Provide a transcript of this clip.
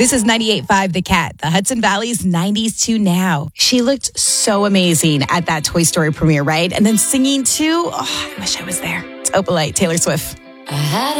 This is 98.5 The Cat, the Hudson Valley's 90s to now. She looked so amazing at that Toy Story premiere, right? And then singing too. Oh, I wish I was there. It's Opalite, Taylor Swift. I had